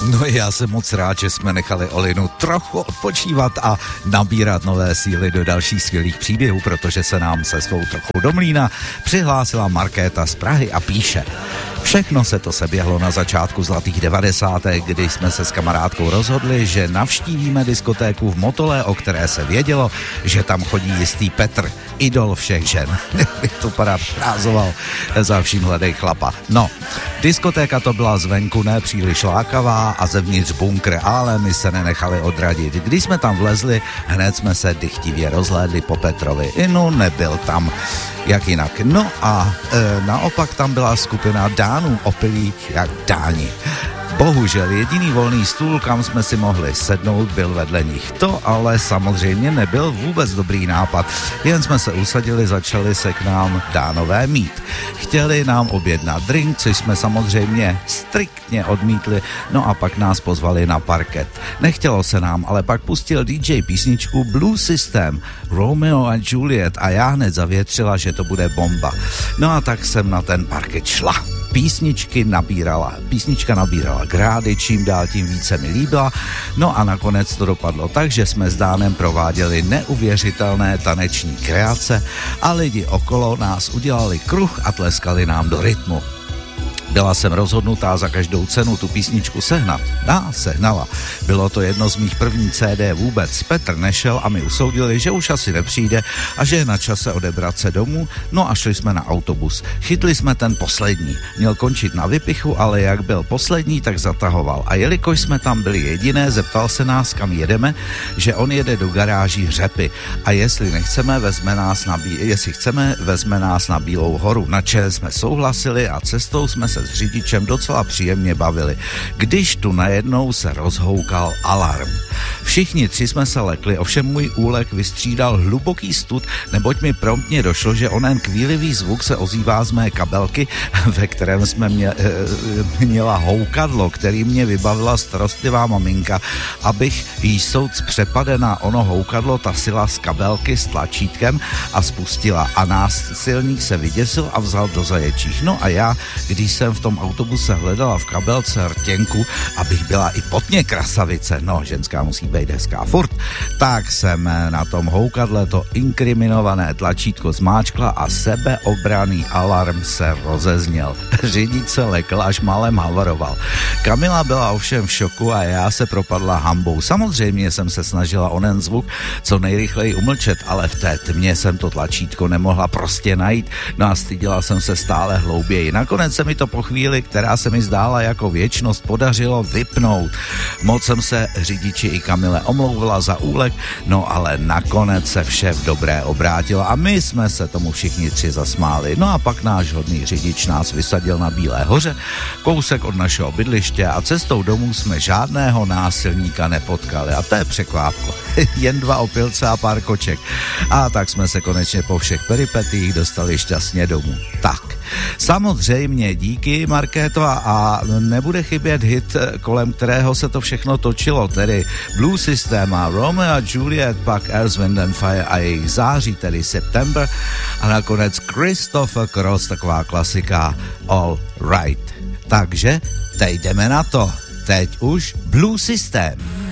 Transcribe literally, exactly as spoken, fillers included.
No já jsem moc rád, že jsme nechali Olinu trochu odpočívat a nabírat nové síly do dalších skvělých příběhů, protože se nám se svou trochou do mlýna přihlásila Markéta z Prahy a píše: všechno se to seběhlo na začátku zlatých devadesátek, kdy jsme se s kamarádkou rozhodli, že navštívíme diskotéku v Motole, o které se vědělo, že tam chodí jistý Petr, idol všech žen. Bych to parád frázoval za vším hledej chlapa. No, diskotéka to byla zvenku ne příliš lákavá a zevnitř bunkr, ale my se nenechali odradit. Když jsme tam vlezli, hned jsme se dychtivě rozhlédli po Petrovi. No, nebyl tam, jak jinak. No a e, naopak tam byla skupina Dánů opilých jak Dáni. Bohužel jediný volný stůl, kam jsme si mohli sednout, byl vedle nich. To ale samozřejmě nebyl vůbec dobrý nápad. Jen jsme se usadili, začali se k nám Dánové mít. Chtěli nám objednat drink, což jsme samozřejmě striktně odmítli, no a pak nás pozvali na parket. Nechtělo se nám, ale pak pustil dý džej písničku Blue System, Romeo a Juliet a já hned zavětřila, že to bude bomba. No a tak jsem na ten parket šla. Písničky nabírala, písnička nabírala grády, čím dál tím více mi líbila, no a nakonec to dopadlo tak, že jsme s Dánem prováděli neuvěřitelné taneční kreace a lidi okolo nás udělali kruh a tleskali nám do rytmu. Byla jsem rozhodnutá za každou cenu tu písničku sehnat. A sehnala. Bylo to jedno z mých prvních cé dé vůbec. Petr nešel a my usoudili, že už asi nepřijde a že je na čase odebrat se domů, no a šli jsme na autobus. Chytli jsme ten poslední. Měl končit na Vypichu, ale jak byl poslední, tak zatahoval. A jelikož jsme tam byli jediné, zeptal se nás, kam jedeme, že on jede do garáží Hřepy a jestli nechceme, vezme nás na, bí- jestli chceme, vezme nás na Bílou horu. Na čele jsme souhlasili a cestou jsme se s řidičem docela příjemně bavili, když tu najednou se rozhoukal alarm. Všichni tři jsme se lekli, ovšem můj úlek vystřídal hluboký stud, neboť mi promptně došlo, že onen kvílivý zvuk se ozývá z mé kabelky, ve kterém jsme mě, e, měla houkadlo, který mě vybavila starostlivá maminka, abych jí soud přepadená ono houkadlo tasila z kabelky s tlačítkem a spustila a násilník se vyděsil a vzal do zaječích. No a já, když jsem v tom autobuse hledala v kabelce rtěnku, abych byla i potně krasavice, no ženská musí být hezká furt, tak jsem na tom houkadle to inkriminované tlačítko zmáčkla a sebeobranný alarm se rozezněl. Řidič se lekl, až málem havaroval. Kamila byla ovšem v šoku a já se propadla hambou. Samozřejmě jsem se snažila onen zvuk co nejrychleji umlčet, ale v té tmě jsem to tlačítko nemohla prostě najít, no a styděla jsem se stále hlouběji. Nakonec se mi to po chvíli, která se mi zdála jako věčnost, podařilo vypnout. Moc jsem se řidiči i Kamile omlouvala za úlek, no ale nakonec se vše v dobré obrátilo a my jsme se tomu všichni tři zasmáli. No a pak náš hodný řidič nás vysadil na Bílé hoře, kousek od našeho bydliště a cestou domů jsme žádného násilníka nepotkali a to je překvápko. Jen dva opilce a pár koček. A tak jsme se konečně po všech peripetích dostali šťastně domů. Tak, samozřejmě díky, Markéto, a nebude chybět hit, kolem kterého se to všechno točilo, tedy Blue System a Romeo a Juliet, pak Earth, Wind and Fire a jejich září, tedy September, a nakonec Christopher Cross, taková klasika All Right. Takže teď jdeme na to. Teď už Blue System.